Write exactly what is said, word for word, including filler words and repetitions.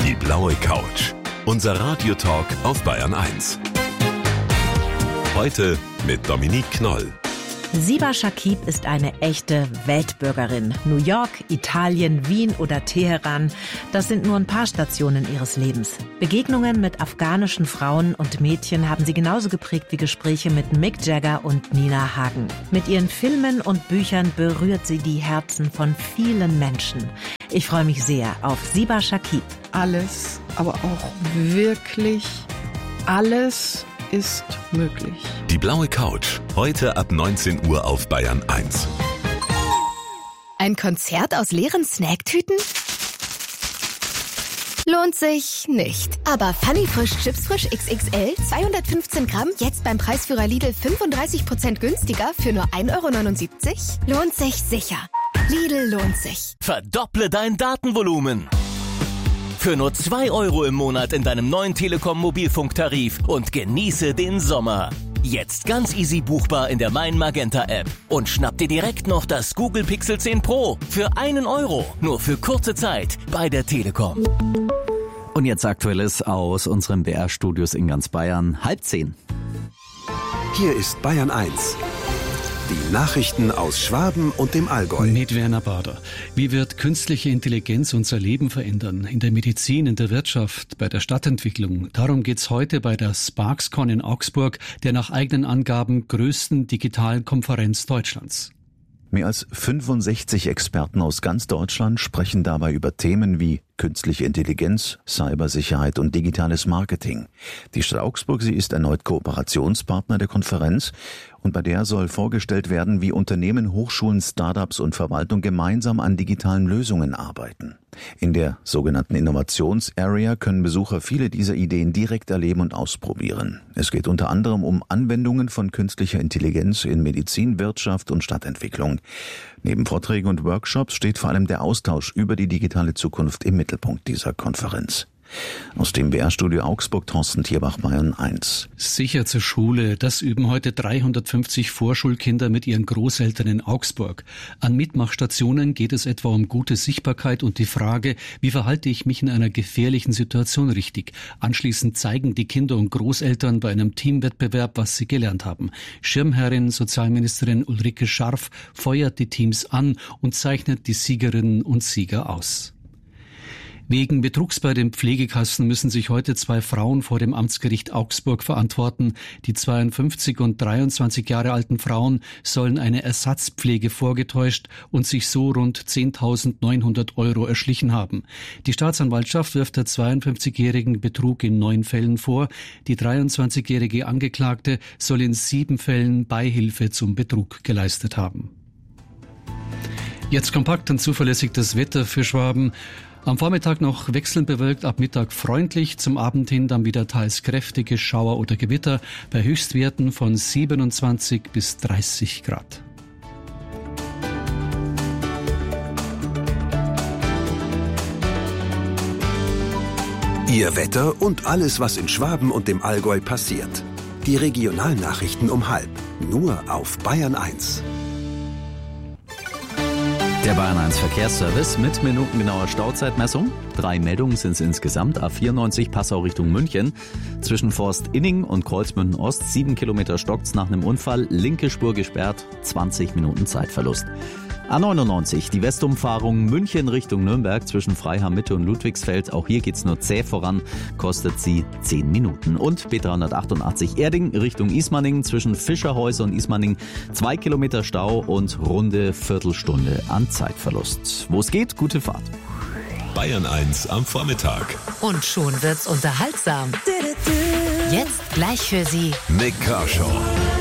Die blaue Couch. Unser Radiotalk auf Bayern eins. Heute mit Dominique Knoll. Siba Shakib ist eine echte Weltbürgerin. New York, Italien, Wien oder Teheran, das sind nur ein paar Stationen ihres Lebens. Begegnungen mit afghanischen Frauen und Mädchen haben sie genauso geprägt wie Gespräche mit Mick Jagger und Nina Hagen. Mit ihren Filmen und Büchern berührt sie die Herzen von vielen Menschen. Ich freue mich sehr auf Siba Shakib. Alles, aber auch wirklich alles ist möglich. Die blaue Couch. Heute ab neunzehn Uhr auf Bayern eins. Ein Konzert aus leeren Snacktüten? Lohnt sich nicht. Aber Funny Frisch Chips Frisch X X L, zweihundertfünfzehn Gramm, jetzt beim Preisführer Lidl fünfunddreißig Prozent günstiger für nur ein Euro neunundsiebzig? Lohnt sich sicher. Lidl lohnt sich. Verdopple dein Datenvolumen. Für nur zwei Euro im Monat in deinem neuen Telekom-Mobilfunktarif und genieße den Sommer. Jetzt ganz easy buchbar in der Mein Magenta App. Und schnapp dir direkt noch das Google Pixel zehn Pro für einen Euro. Nur für kurze Zeit bei der Telekom. Und jetzt Aktuelles aus unseren B R-Studios in ganz Bayern. Halb zehn. Hier ist Bayern eins. Die Nachrichten aus Schwaben und dem Allgäu. Mit Werner Bader. Wie wird künstliche Intelligenz unser Leben verändern? In der Medizin, in der Wirtschaft, bei der Stadtentwicklung. Darum geht's heute bei der SparksCon in Augsburg, der nach eigenen Angaben größten digitalen Konferenz Deutschlands. Mehr als fünfundsechzig Experten aus ganz Deutschland sprechen dabei über Themen wie künstliche Intelligenz, Cybersicherheit und digitales Marketing. Die Stadt Augsburg, sie ist erneut Kooperationspartner der Konferenz und bei der soll vorgestellt werden, wie Unternehmen, Hochschulen, Startups und Verwaltung gemeinsam an digitalen Lösungen arbeiten. In der sogenannten Innovations-Area können Besucher viele dieser Ideen direkt erleben und ausprobieren. Es geht unter anderem um Anwendungen von künstlicher Intelligenz in Medizin, Wirtschaft und Stadtentwicklung. Neben Vorträgen und Workshops steht vor allem der Austausch über die digitale Zukunft im Mittelpunkt dieser Konferenz. Aus dem B R-Studio Augsburg, Thorsten Thierbach, Bayern eins. Sicher zur Schule, das üben heute dreihundertfünfzig Vorschulkinder mit ihren Großeltern in Augsburg. An Mitmachstationen geht es etwa um gute Sichtbarkeit und die Frage, wie verhalte ich mich in einer gefährlichen Situation richtig. Anschließend zeigen die Kinder und Großeltern bei einem Teamwettbewerb, was sie gelernt haben. Schirmherrin, Sozialministerin Ulrike Scharf feuert die Teams an und zeichnet die Siegerinnen und Sieger aus. Wegen Betrugs bei den Pflegekassen müssen sich heute zwei Frauen vor dem Amtsgericht Augsburg verantworten. Die zweiundfünfzig und dreiundzwanzig Jahre alten Frauen sollen eine Ersatzpflege vorgetäuscht und sich so rund zehntausendneunhundert Euro erschlichen haben. Die Staatsanwaltschaft wirft der zweiundfünfzigjährigen Betrug in neun Fällen vor. Die dreiundzwanzigjährige Angeklagte soll in sieben Fällen Beihilfe zum Betrug geleistet haben. Jetzt kompakt und zuverlässig das Wetter für Schwaben. Am Vormittag noch wechselnd bewölkt, ab Mittag freundlich, zum Abend hin dann wieder teils kräftige Schauer oder Gewitter bei Höchstwerten von siebenundzwanzig bis dreißig Grad. Ihr Wetter und alles, was in Schwaben und dem Allgäu passiert. Die Regionalnachrichten um halb. Nur auf Bayern eins. Der Bayern eins Verkehrsservice mit minutengenauer Stauzeitmessung. Drei Meldungen sind es insgesamt. A vierundneunzig Passau Richtung München. Zwischen Forst-Inning und Kreuzmünden Ost. Sieben Kilometer stockt's nach einem Unfall. Linke Spur gesperrt. zwanzig Minuten Zeitverlust. A neunundneunzig, die Westumfahrung München Richtung Nürnberg zwischen Freiham Mitte und Ludwigsfeld. Auch hier geht's nur zäh voran, kostet sie zehn Minuten. Und B dreihundertachtundachtzig Erding Richtung Ismaning zwischen Fischerhäuser und Ismaning. Zwei Kilometer Stau und runde Viertelstunde an Zeitverlust. Wo es geht, gute Fahrt. Bayern eins am Vormittag. Und schon wird's unterhaltsam. Jetzt gleich für Sie Nick Kershaw.